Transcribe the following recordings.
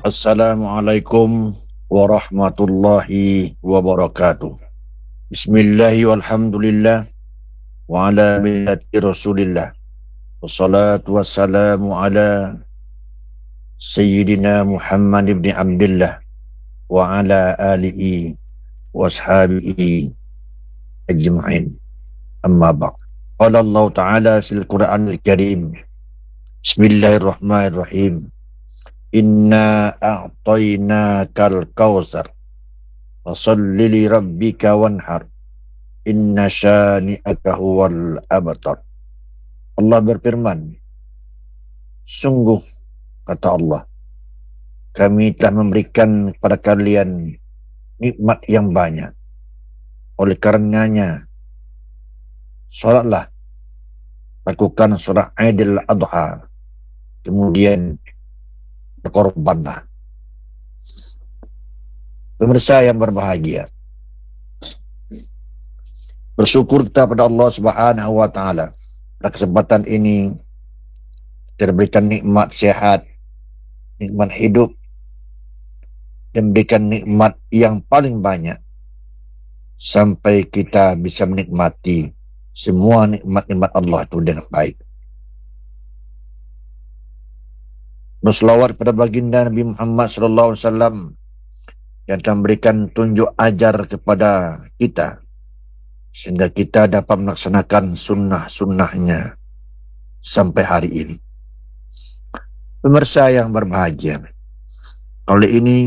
Assalamualaikum warahmatullahi wabarakatuh. Bismillahi walhamdulillah wa ala millati rasulillah. Wassalatu wassalamu ala Sayyidina Muhammad ibn Abdullah wa ala alihi wa ashabihi ajma'in. Amma ba'd. Qala Allah Ta'ala fil Qur'anil Karim. Bismillahirrahmanirrahim. Inna a'tainakal kautsar fasalli li rabbika wanhar inna syani'aka huwal abtar. Allah berfirman, sungguh kata Allah, kami telah memberikan kepada kalian nikmat yang banyak. Oleh karenanya solatlah, lakukan solat Aidil Adha, kemudian berkorbanlah. Pemirsa yang berbahagia, bersyukur kita pada Allah Subhanahu wa taala. Pada kesempatan ini kita berikan nikmat sehat, nikmat hidup, dan berikan nikmat yang paling banyak sampai kita bisa menikmati semua nikmat-nikmat Allah itu dengan baik. Berselawat pada baginda Nabi Muhammad sallallahu alaihi wasallam yang telah memberikan tunjuk ajar kepada kita sehingga kita dapat melaksanakan sunnah-sunnahnya sampai hari ini. Pemirsa yang berbahagia, kali ini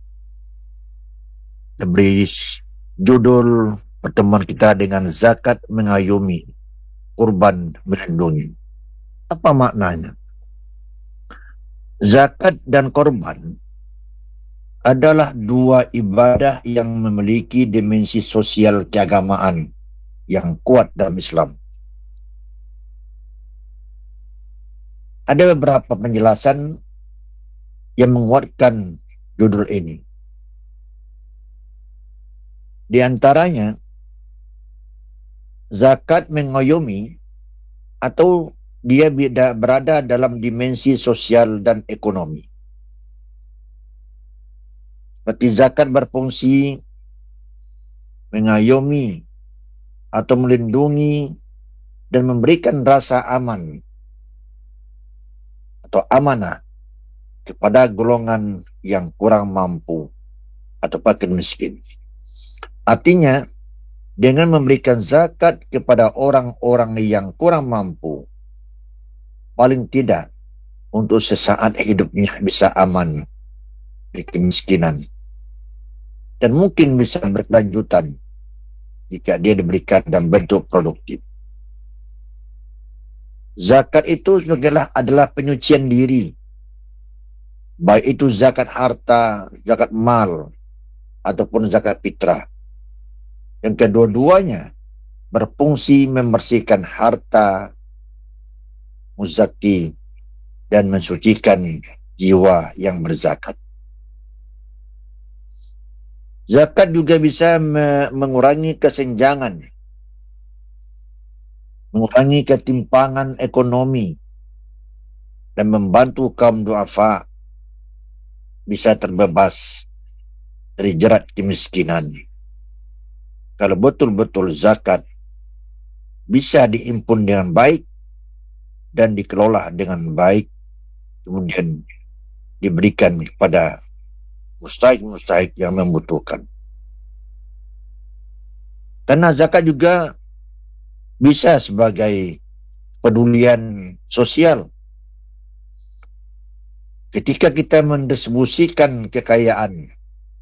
diberi judul pertemuan kita dengan zakat mengayomi, kurban melindungi. Apa maknanya? Zakat dan korban adalah dua ibadah yang memiliki dimensi sosial keagamaan yang kuat dalam Islam. Ada beberapa penjelasan yang menguatkan judul ini. Di antaranya, zakat mengayomi atau dia berada dalam dimensi sosial dan ekonomi. Seperti zakat berfungsi mengayomi atau melindungi dan memberikan rasa aman atau amanah kepada golongan yang kurang mampu atau fakir miskin. Artinya, dengan memberikan zakat kepada orang-orang yang kurang mampu, paling tidak untuk sesaat hidupnya bisa aman dari kemiskinan, dan mungkin bisa berkelanjutan jika dia diberikan dalam bentuk produktif. Zakat itu adalah penyucian diri, baik itu zakat harta, zakat mal, ataupun zakat fitrah. Yang kedua-duanya berfungsi membersihkan harta, muzaki, dan mensucikan jiwa yang berzakat. Zakat juga bisa mengurangi kesenjangan, mengurangi ketimpangan ekonomi, dan membantu kaum duafa bisa terbebas dari jerat kemiskinan. Kalau betul-betul zakat bisa diimpun dengan baik dan dikelola dengan baik, kemudian diberikan kepada mustahik-mustahik yang membutuhkan. Karena zakat juga bisa sebagai pedulian sosial. Ketika kita mendistribusikan kekayaan,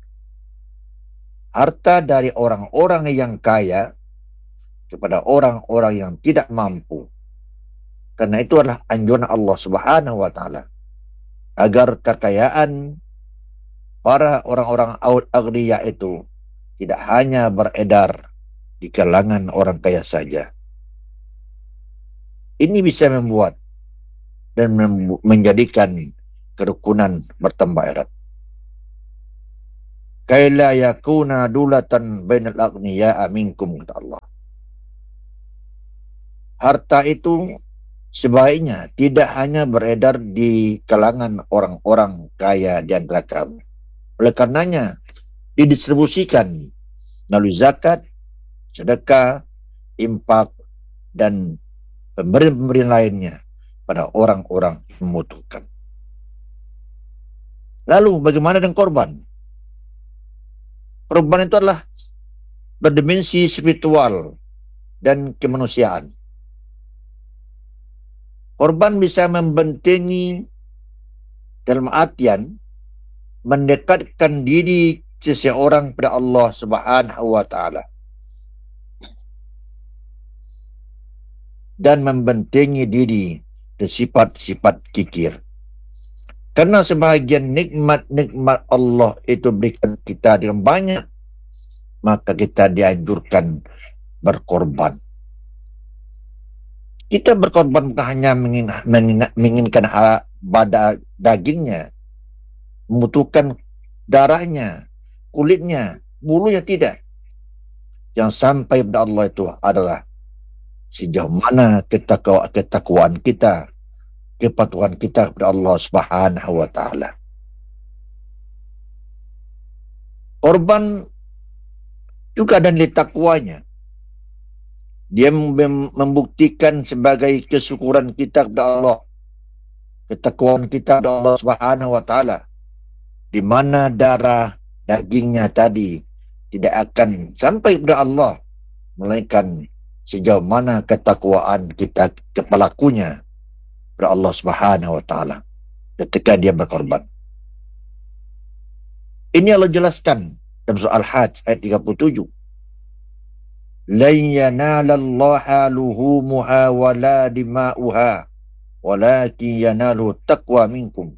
harta dari orang-orang yang kaya kepada orang-orang yang tidak mampu. Karena itu adalah anjuran Allah Subhanahu wa taala agar kekayaan para orang-orang aghniya itu tidak hanya beredar di kalangan orang kaya saja. Ini bisa membuat dan menjadikan kerukunan bertambah erat. Kaila yakuna dulatan bainal aghniya minkum, kata Allah. Harta itu sebaiknya tidak hanya beredar di kalangan orang-orang kaya di antara kamu. Oleh karenanya, didistribusikan melalui zakat, sedekah, infak, dan pemberian-pemberian lainnya pada orang-orang yang membutuhkan. Lalu bagaimana dengan korban? Korban itu adalah berdimensi spiritual dan kemanusiaan. Korban bisa membentengi dalam artian mendekatkan diri seseorang pada Allah Subhanahu wa taala dan membentengi diri dari sifat-sifat kikir. Karena sebahagian nikmat-nikmat Allah itu berikan kita dengan banyak, maka kita dianjurkan berkorban. Kita berkorban bukan hanya menginginkan pada dagingnya, membutuhkan darahnya, kulitnya, bulunya, tidak. Yang sampai kepada Allah itu adalah sejauh mana ketakwaan kita, kepatuhan kita kepada Allah Subhanahu wa taala. Korban juga dan takwanya. Dia membuktikan sebagai kesyukuran kita kepada Allah, ketakwaan kita kepada Allah Subhanahu wa taala, di mana darah dagingnya tadi tidak akan sampai kepada Allah, melainkan sejauh mana ketakwaan kita kepelakunya kepada Allah Subhanahu wa taala ketika dia berkorban. Ini Allah jelaskan dalam surah Al-Hajj ayat 37. Lan yanalallaha luhumuha wala dima'uha walakin yanalu taqwa minkum.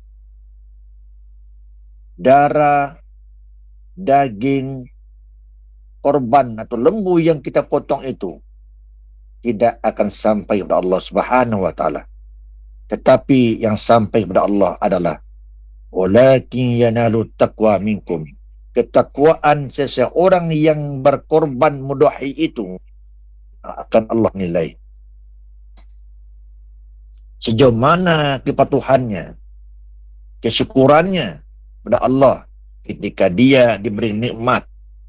Darah, daging, korban atau lembu yang kita potong itu tidak akan sampai kepada Allah Subhanahu wa taala. Tetapi yang sampai kepada Allah adalah walakin yanalu taqwa minkum. Ketakwaan seseorang yang berkorban mudahhi itu akan Allah nilai. Sejauh mana kepatuhannya, kesyukurannya kepada Allah ketika dia diberi nikmat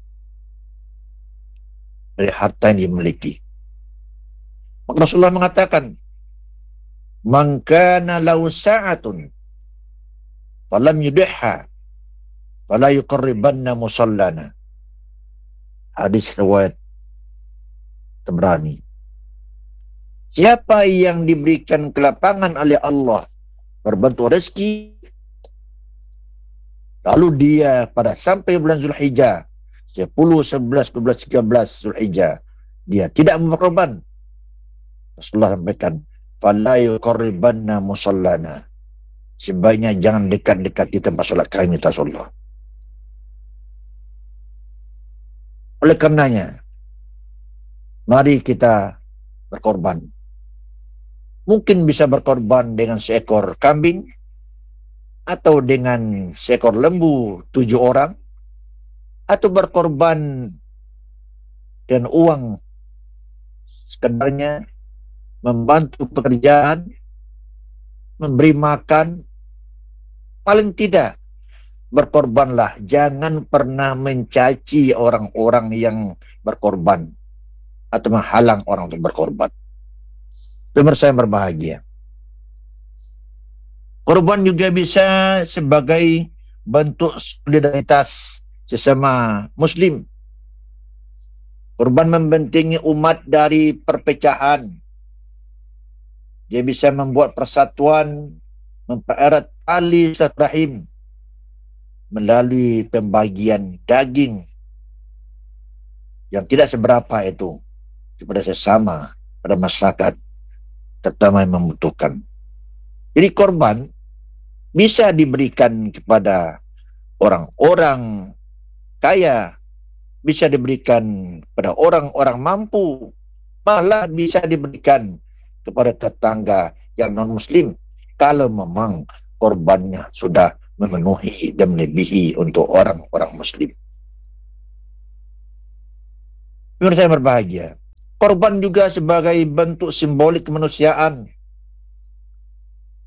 dari harta yang dimiliki. Maka Rasulullah mengatakan, "Man kana lahu sa'atun falam yudihha fala yuqarribanna musallana." Hadis riwayat Tabrani. Siapa yang diberikan kelapangan oleh Allah berbentuk rezeki, lalu dia pada sampai bulan Zulhijjah 10, 11, 12, 13 Zulhijjah dia tidak berkorban, Rasulullah sampaikan, fala yuqarribanna musallana. Sebaiknya jangan dekat-dekat di tempat solat kami, kata Rasulullah. Oleh karenanya, mari kita berkorban. Mungkin bisa berkorban dengan seekor kambing, atau dengan seekor lembu 7 orang, atau berkorban dengan uang sekedarnya, membantu pekerjaan, memberi makan. Paling tidak berkorbanlah, jangan pernah mencaci orang-orang yang berkorban atau menghalang orang untuk berkorban. Pemirsa yang berbahagia, korban juga bisa sebagai bentuk solidaritas sesama muslim. Korban membentengi umat dari perpecahan. Dia bisa membuat persatuan, mempererat tali silaturahim melalui pembagian daging yang tidak seberapa itu kepada sesama, pada masyarakat, terutama yang membutuhkan. Jadi korban bisa diberikan kepada orang-orang kaya, bisa diberikan kepada orang-orang mampu, malah bisa diberikan kepada tetangga yang non-muslim kalau memang korbannya sudah memenuhi dan melebihi untuk orang-orang muslim. Menurut saya berbahagia, korban juga sebagai bentuk simbolik kemanusiaan.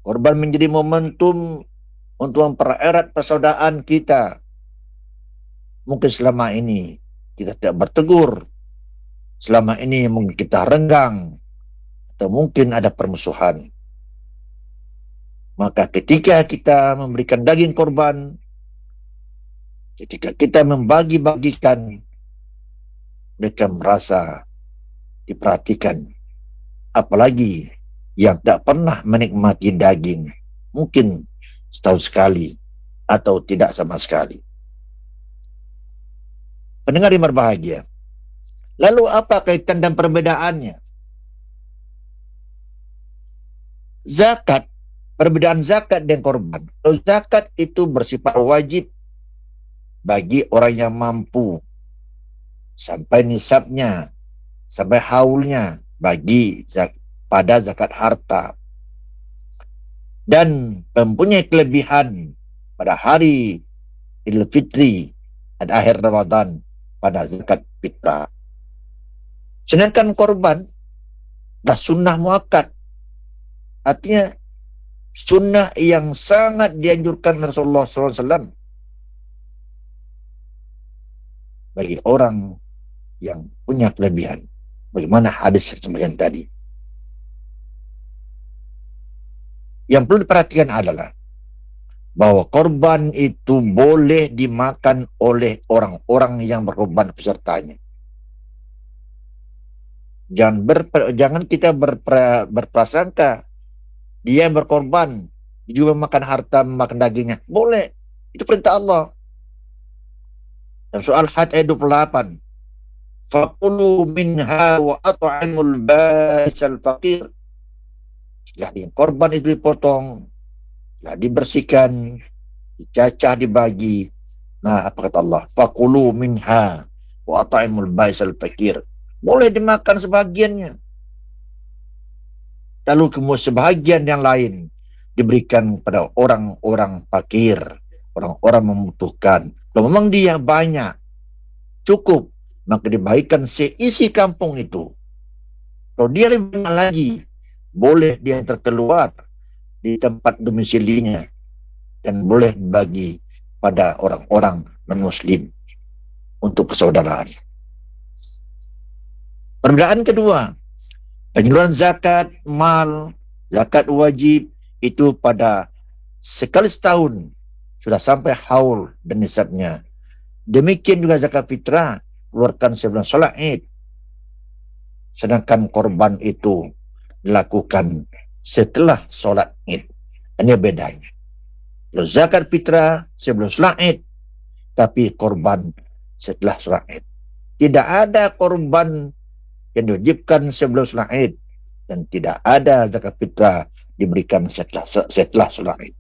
Korban menjadi momentum untuk mempererat persaudaraan kita. Mungkin selama ini kita tidak bertegur, selama ini mungkin kita renggang, atau mungkin ada permusuhan. Maka ketika kita memberikan daging korban, ketika kita membagi-bagikan, mereka merasa diperhatikan. Apalagi yang tak pernah menikmati daging, mungkin setahun sekali atau tidak sama sekali. Pendengar yang berbahagia, lalu apa kaitan dan perbedaannya? Zakat, perbedaan zakat dan korban. Kalau zakat itu bersifat wajib bagi orang yang mampu sampai nisabnya, sampai haulnya, bagi pada zakat harta, dan mempunyai kelebihan pada hari Idul Fitri dan akhir Ramadan pada zakat fitrah. Sedangkan korban dah sunnah muakkad, artinya sunnah yang sangat dianjurkan Rasulullah SAW bagi orang yang punya kelebihan. Bagaimana hadis sebagian tadi. Yang perlu diperhatikan adalah bahwa korban itu boleh dimakan oleh orang-orang yang berkorban pesertanya. Jangan kita berprasangka dia yang berkorban juga makan harta, makan dagingnya. Boleh. Itu perintah Allah. Dalam soal Hajj ayat 28. Faqulu minha wa at'imul ba'isal faqir. Jadi korban itu dipotong, dibersihkan, dicacah, dibagi. Nah, apa kata Allah? Faqulu minha wa at'imul ba'isal faqir. Boleh dimakan sebahagiannya. Lalu kemudian sebahagian yang lain diberikan pada orang-orang fakir, orang-orang membutuhkan. Kalau memang dia banyak, cukup, maka dibagikan seisi kampung itu. Kalau dia lebih banyak lagi, boleh dia terkeluar di tempat domisilinya dan boleh bagi pada orang-orang non-muslim untuk persaudaraan. Perbedaan kedua, penyaluran zakat mal, zakat wajib itu pada sekali setahun sudah sampai haul dan nisabnya. Demikian juga zakat fitrah keluarkan sebelum solat Id. Sedangkan korban itu dilakukan setelah solat Id. Ini bedanya. Kalau zakat fitrah sebelum solat Id, tapi korban setelah solat Id. Tidak ada korban yang diwajibkan sebelum solat Id dan tidak ada zakat fitrah diberikan setelah solat Id.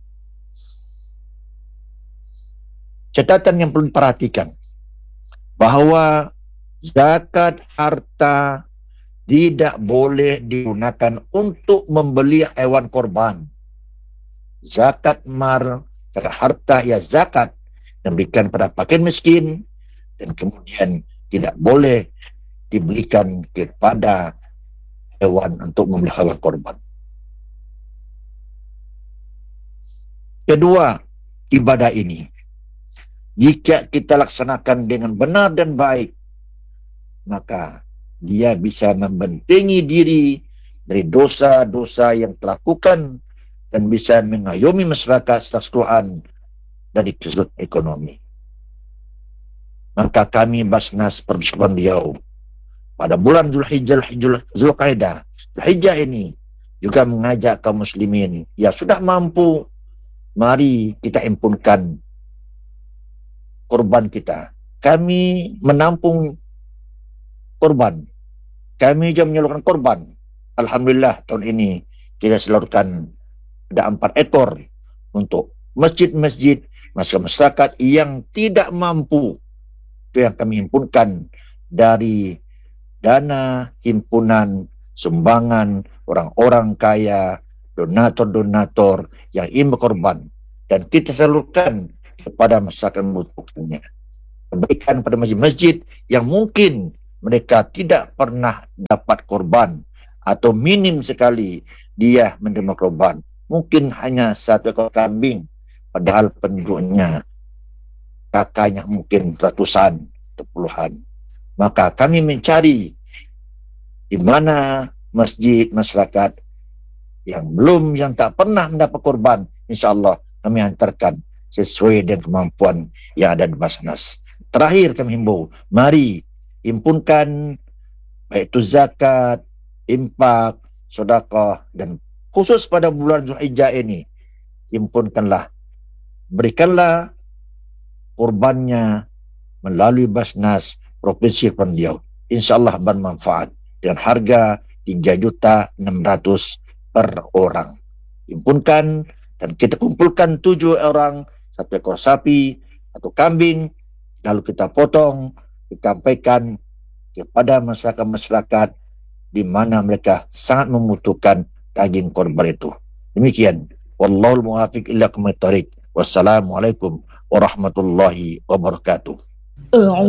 Catatan yang perlu diperhatikan bahawa zakat harta tidak boleh digunakan untuk membeli hewan korban. Zakat mal, zakat harta ya zakat yang diberikan pada fakir miskin dan kemudian tidak boleh diberikan kepada hewan untuk membeli hewan korban. Kedua, ibadah ini jika kita laksanakan dengan benar dan baik, maka dia bisa membentengi diri dari dosa-dosa yang terlakukan dan bisa mengayomi masyarakat keseluruhan dari sudut ekonomi. Maka kami Basnas Persekutuan Riau pada bulan Zulhijjah ini juga mengajak kaum muslimin yang sudah mampu, mari kita himpunkan korban kita. Kami menampung korban. Kami juga menyalurkan korban. Alhamdulillah tahun ini kita salurkan ada 4 ekor untuk masjid-masjid, masyarakat yang tidak mampu. Itu yang kami himpunkan dari dana himpunan sumbangan orang-orang kaya, donator-donator yang ingin berkorban, dan kita salurkan kepada masyarakat membutuhkannya. Berikan pada masjid-masjid yang mungkin mereka tidak pernah dapat korban atau minim sekali dia menerima korban. mungkin hanya 1 ekor kambing, padahal penduduknya kakaknya mungkin ratusan atau puluhan. Maka kami mencari di mana masjid masyarakat yang tak pernah mendapat korban, insyaAllah kami hantarkan sesuai dengan kemampuan yang ada di Basnas. Terakhir kami himbau, mari himpunkan baik itu zakat, infak, sedekah, dan khusus pada bulan Zulhijjah ini, himpunkanlah, berikanlah korbannya melalui Basnas Provinsi Kepulauan Riau. InsyaAllah bermanfaat dengan harga 3.600.000 per orang. Himpunkan dan kita kumpulkan 7 orang, 1 ekor sapi atau kambing, lalu kita potong, disampaikan kepada masyarakat-masyarakat di mana mereka sangat membutuhkan daging korban itu. Demikian. Wallahul muwaffiq ila aqwamit thoriq. Wassalamualaikum warahmatullahi wabarakatuh.